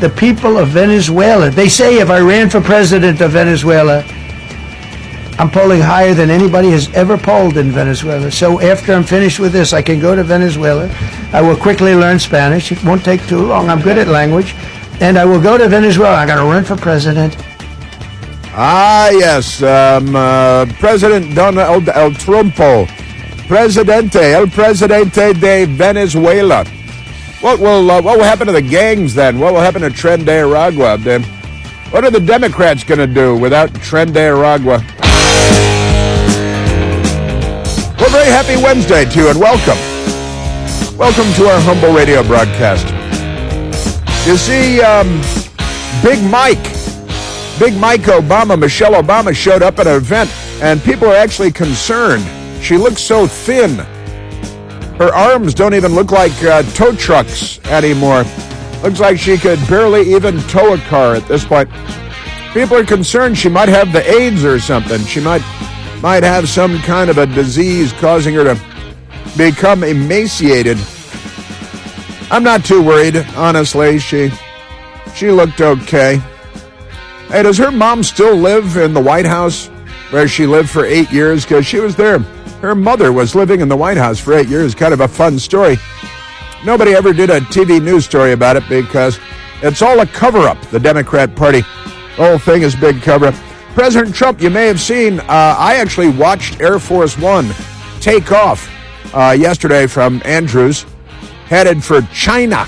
the people of Venezuela. They say if I ran for president of Venezuela, I'm polling higher than anybody has ever polled in Venezuela. So after I'm finished with this, I can go to Venezuela. I will quickly learn Spanish. It won't take too long. I'm good at language. And I will go to Venezuela. I'm going to run for president. Ah, yes. President Donald El Trumpo. El Presidente de Venezuela. What will happen to the gangs then? What will happen to Tren de Aragua? What are the Democrats going to do without Tren de Aragua? Well, very happy Wednesday to you, and welcome. Welcome to our humble radio broadcast. You see, Big Mike Obama, Michelle Obama, showed up at an event, and people are actually concerned. She looks so thin. Her arms don't even look like tow trucks anymore. Looks like she could barely even tow a car at this point. People are concerned she might have the AIDS or something. She might have some kind of a disease causing her to become emaciated. I'm not too worried, honestly. She looked okay. Hey, does her mom still live in the White House where she lived for 8 years? Because she was there. Her mother was living in the White House for 8 years. Kind of a fun story. Nobody ever did a TV news story about it because it's all a cover-up, the Democrat Party. The whole thing is big cover-up. President Trump, you may have seen, I actually watched Air Force One take off yesterday from Andrews, headed for China,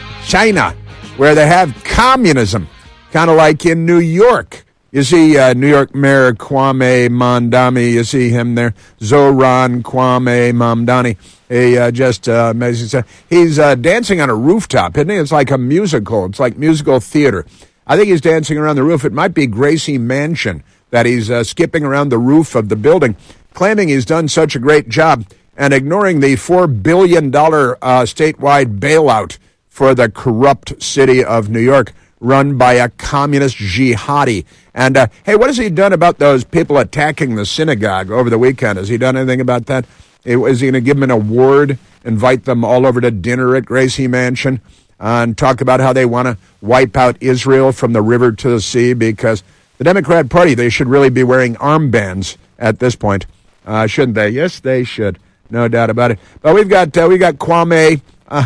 where they have communism, kind of like in New York. You see New York Mayor Kwame Mamdani, you see him there, Zoran Kwame Mamdani. Just amazing. He's dancing on a rooftop, isn't he? It's like a musical. It's like musical theater. I think he's dancing around the roof. It might be Gracie Mansion that he's skipping around the roof of the building, claiming he's done such a great job and ignoring the $4 billion statewide bailout for the corrupt city of New York, run by a communist jihadi. And, hey, what has he done about those people attacking the synagogue over the weekend? Has he done anything about that? Is he going to give them an award, invite them all over to dinner at Gracie Mansion, and talk about how they want to wipe out Israel from the river to the sea? Because the Democrat Party, they should really be wearing armbands at this point, shouldn't they? Yes, they should. No doubt about it. But we got Kwame,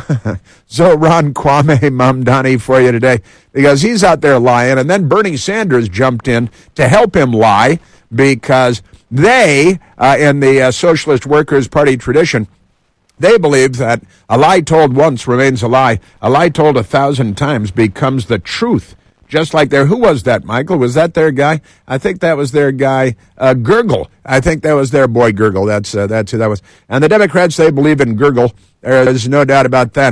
Zoran Kwame Mamdani for you today, because he's out there lying, and then Bernie Sanders jumped in to help him lie, because they, in the Socialist Workers' Party tradition, they believe that a lie told once remains a lie told 1,000 times becomes the truth. Just like who was that, Michael? Was that their guy? I think that was their guy, Gergel. I think that was their boy, Gergel. That's who that was. And the Democrats, they believe in Gergel. There's no doubt about that.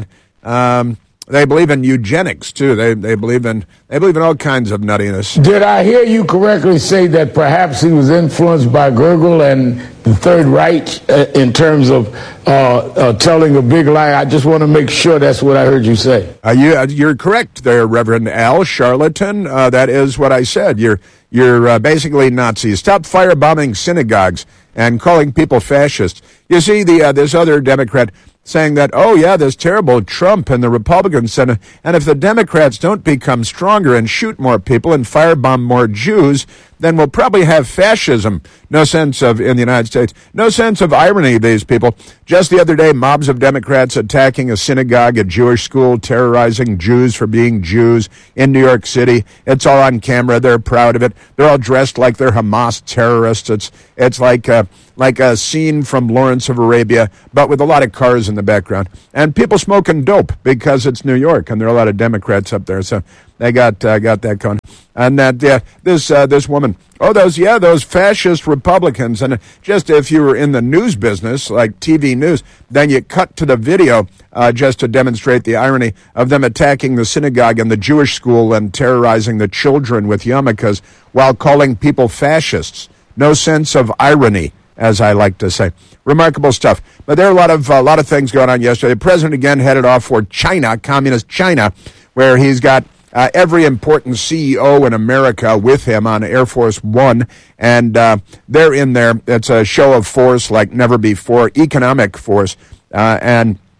They believe in eugenics too. They believe in all kinds of nuttiness. Did I hear you correctly say that perhaps he was influenced by Gergel and the Third Reich in terms of telling a big lie? I just want to make sure that's what I heard you say. You're correct there, Reverend Al Charlatan. That is what I said. You're basically Nazis. Stop firebombing synagogues and calling people fascists. You see, this other Democrat saying that, oh, yeah, this terrible Trump and the Republicans, and if the Democrats don't become stronger and shoot more people and firebomb more Jews, then we'll probably have fascism. No sense of, in the United States, no sense of irony, these people. Just the other day, mobs of Democrats attacking a synagogue, a Jewish school, terrorizing Jews for being Jews in New York City. It's all on camera. They're proud of it. They're all dressed like they're Hamas terrorists. It's like a scene from Lawrence of Arabia, but with a lot of cars in the background. And people smoking dope because it's New York, and there are a lot of Democrats up there, so they got that going. And that, this woman, those fascist Republicans, and just if you were in the news business, like TV news, then you cut to the video just to demonstrate the irony of them attacking the synagogue and the Jewish school and terrorizing the children with yarmulkes while calling people fascists. No sense of irony, as I like to say. Remarkable stuff. But there are a lot of things going on yesterday. The president again headed off for China, communist China, where he's got every important CEO in America with him on Air Force One, and they're in there. It's a show of force like never before, economic force, and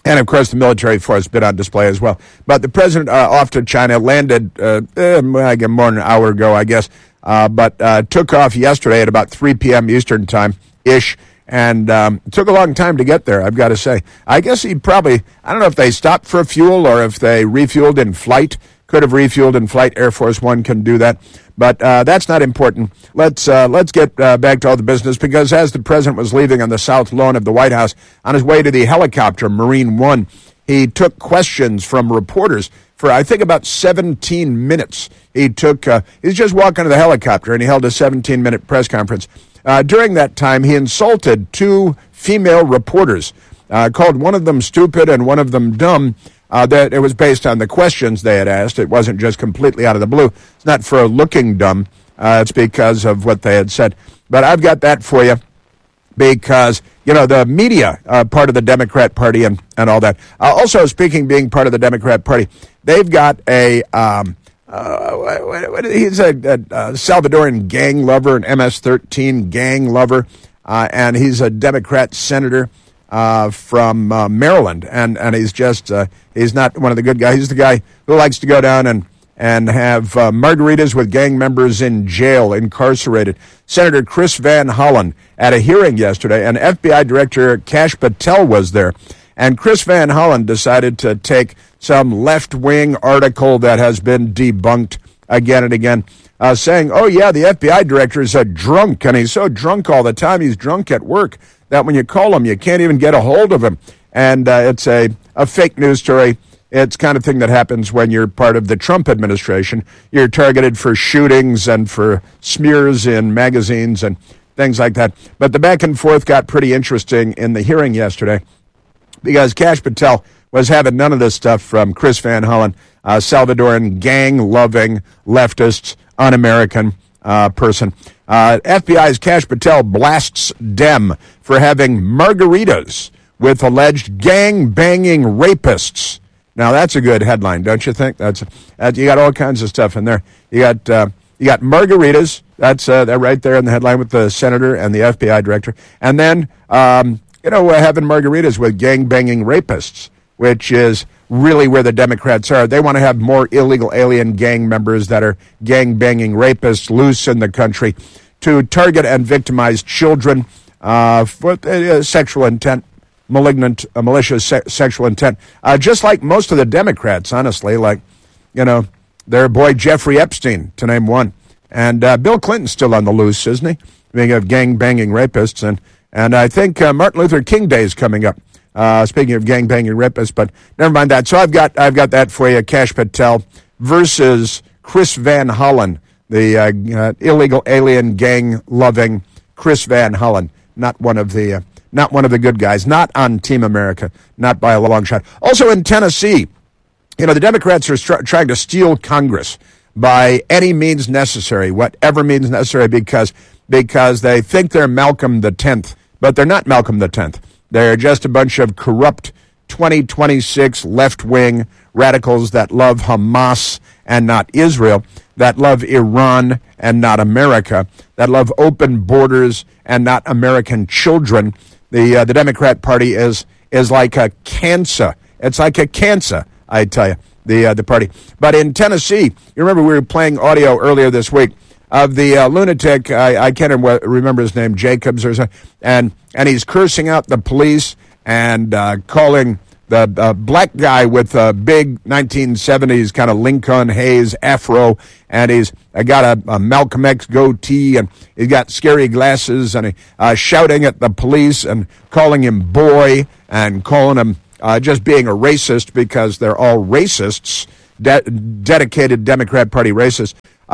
And, of course, the military force been on display as well. But the president off to China landed more than an hour ago, I guess, but took off yesterday at about 3 p.m. Eastern time-ish. And it took a long time to get there, I've got to say. I guess he probably, I don't know if they stopped for fuel or if they refueled in flight. Could have refueled in flight. Air Force One can do that. But that's not important. Let's get back to all the business, because as the president was leaving on the south lawn of the White House, on his way to the helicopter, Marine One, he took questions from reporters for, I think, about 17 minutes. He's just walking to the helicopter, and he held a 17-minute press conference. During that time, he insulted two female reporters, called one of them stupid and one of them dumb. That it was based on the questions they had asked. It wasn't just completely out of the blue. It's not for looking dumb. It's because of what they had said. But I've got that for you because, the media, part of the Democrat Party and all that. Also, being part of the Democrat Party, they've got he's a Salvadoran gang lover, an MS-13 gang lover, and he's a Democrat senator from Maryland, and he's just he's not one of the good guys. He's the guy who likes to go down and have margaritas with gang members in jail, incarcerated. Senator Chris Van Hollen at a hearing yesterday, and FBI Director Kash Patel was there, and Chris Van Hollen decided to take some left-wing article that has been debunked again and again, saying, oh yeah, the FBI Director is a drunk, and he's so drunk all the time, he's drunk at work, that when you call him, you can't even get a hold of him. And it's a fake news story. It's kind of thing that happens when you're part of the Trump administration. You're targeted for shootings and for smears in magazines and things like that. But the back and forth got pretty interesting in the hearing yesterday because Kash Patel was having none of this stuff from Chris Van Hollen, Salvadoran gang-loving, leftist, un-American person. FBI's Kash Patel blasts Dem for having margaritas with alleged gang-banging rapists. Now, that's a good headline, don't you think? You got all kinds of stuff in there. You got margaritas. That's right there in the headline with the senator and the FBI director. And then, having margaritas with gang-banging rapists, which is really where the Democrats are. They want to have more illegal alien gang members that are gang-banging rapists loose in the country to target and victimize children for sexual intent, malicious sexual intent. Just like most of the Democrats, honestly, like, their boy Jeffrey Epstein, to name one. And Bill Clinton's still on the loose, isn't he? Being of gang-banging rapists. And I think Martin Luther King Day is coming up. Speaking of gang-banging rapists, but never mind that. So I've got that for you. Kash Patel versus Chris Van Hollen, the illegal alien gang-loving Chris Van Hollen, not one of the good guys, not on Team America, not by a long shot. Also in Tennessee, the Democrats are trying to steal Congress by any means necessary, whatever means necessary, because they think they're Malcolm the 10th, but they're not Malcolm the 10th. They're just a bunch of corrupt 2026 left-wing radicals that love Hamas and not Israel, that love Iran and not America, that love open borders and not American children. The Democrat Party is like a cancer. It's like a cancer, I tell you, the party. But in Tennessee, you remember we were playing audio earlier this week of the lunatic, I can't remember his name, Jacobs or something, and he's cursing out the police and calling the black guy with a big 1970s kind of Lincoln Hayes afro, and he's got a Malcolm X goatee, and he's got scary glasses, and he's shouting at the police and calling him boy and calling him just being a racist because they're all racists, dedicated Democrat Party racists.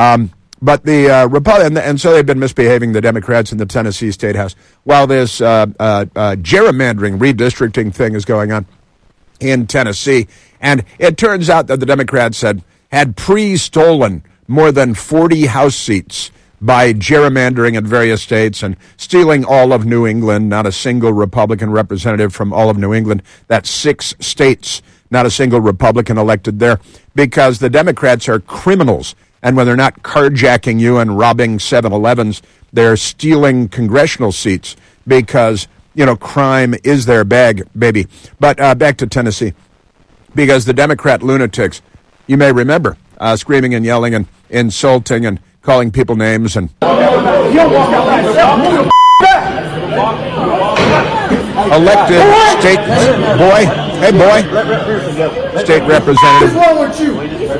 But the Republican, and so they've been misbehaving, the Democrats in the Tennessee State House, while this gerrymandering, redistricting thing is going on in Tennessee. And it turns out that the Democrats had pre-stolen more than 40 House seats by gerrymandering in various states and stealing all of New England, not a single Republican representative from all of New England. That's 6 states, not a single Republican elected there, because the Democrats are criminals. And when they're not carjacking you and robbing 7-Elevens, they're stealing congressional seats because crime is their bag, baby. But back to Tennessee, because the Democrat lunatics, you may remember, screaming and yelling and insulting and calling people names and elected state state representative. What's wrong with you?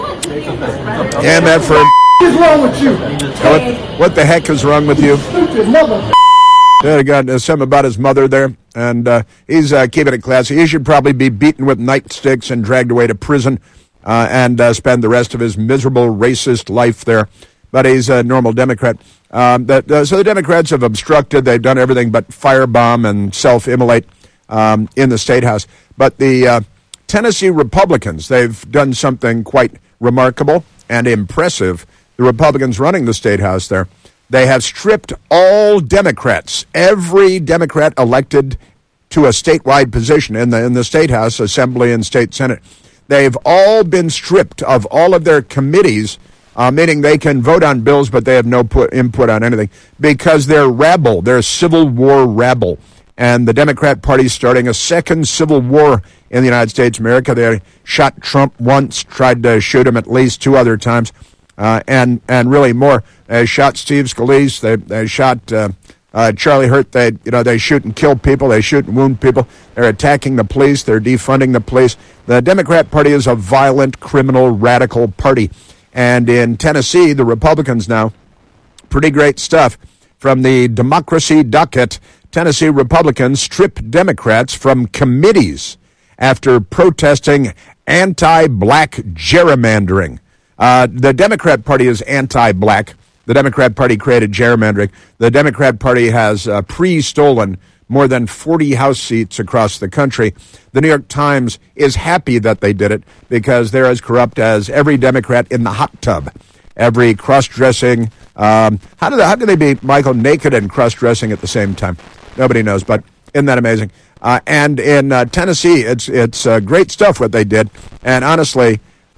MF. What's wrong with you? What the heck is wrong with you? Stupid mother. Yeah, got something about his mother there, and he's keeping it classy. He should probably be beaten with nightsticks and dragged away to prison and spend the rest of his miserable racist life there. But he's a normal Democrat. So the Democrats have obstructed. They've done everything but firebomb and self-immolate in the State House. But the Tennessee Republicans, they've done something quite remarkable and impressive. The Republicans running the State House there, they have stripped all Democrats, every Democrat elected to a statewide position in the State House, Assembly, and State Senate. They've all been stripped of all of their committees, meaning they can vote on bills, but they have no input on anything because they're rabble. They're Civil War rabble. And the Democrat Party is starting a second civil war in the United States of America. They shot Trump once, tried to shoot him at least 2 other times, and really more. They shot Steve Scalise. They shot Charlie Hurt. They shoot and kill people. They shoot and wound people. They're attacking the police. They're defunding the police. The Democrat Party is a violent, criminal, radical party. And in Tennessee, the Republicans now, pretty great stuff. From the Democracy Docket, Tennessee Republicans strip Democrats from committees after protesting anti-black gerrymandering. The Democrat Party is anti-black. The Democrat Party created gerrymandering. The Democrat Party has pre-stolen more than 40 House seats across the country. The New York Times is happy that they did it because they're as corrupt as every Democrat in the hot tub. Every cross-dressing. How do they be, Michael, naked and cross-dressing at the same time? Nobody knows, but isn't that amazing? And in Tennessee, it's great stuff what they did. And honestly,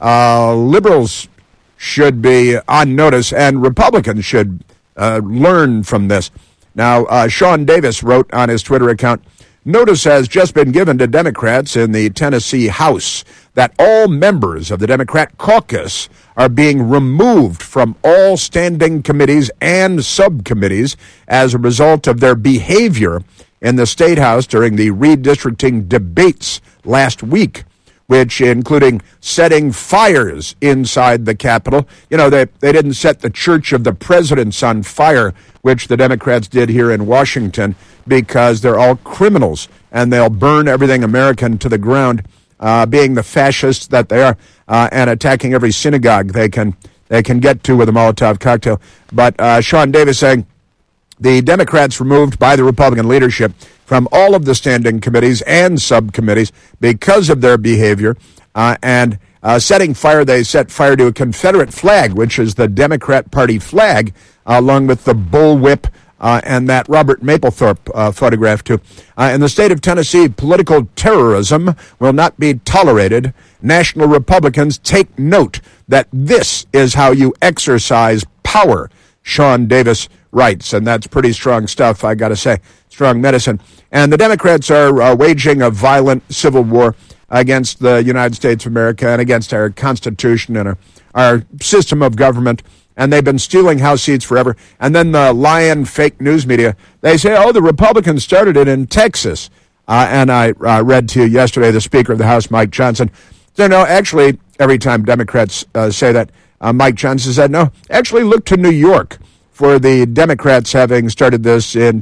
liberals should be on notice, and Republicans should learn from this. Now, Sean Davis wrote on his Twitter account, "Notice has just been given to Democrats in the Tennessee House that all members of the Democrat caucus are being removed from all standing committees and subcommittees as a result of their behavior in the State House during the redistricting debates last week, which including setting fires inside the Capitol. They didn't set the Church of the Presidents on fire, which the Democrats did here in Washington, because they're all criminals and they'll burn everything American to the ground, being the fascists that they are, and attacking every synagogue they can get to with a Molotov cocktail." But Sean Davis saying the Democrats removed by the Republican leadership from all of the standing committees and subcommittees because of their behavior, and setting fire. They set fire to a Confederate flag, which is the Democrat Party flag, along with the bullwhip and that Robert Mapplethorpe photograph, too. In the state of Tennessee, political terrorism will not be tolerated. National Republicans take note that this is how you exercise power, Sean Davis writes, and that's pretty strong stuff, I got to say. Strong medicine. And the Democrats are waging a violent civil war against the United States of America and against our Constitution and our system of government. And they've been stealing House seats forever. And then the lying fake news media, they say, the Republicans started it in Texas. And I read to you yesterday the Speaker of the House, Mike Johnson. So, no, actually, every time Democrats say that, Mike Johnson said, no, actually look to New York for the Democrats having started this in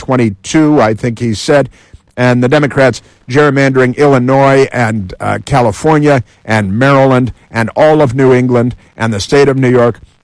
2022, I think he said. And the Democrats gerrymandering Illinois and California and Maryland and all of New England and the state of New York.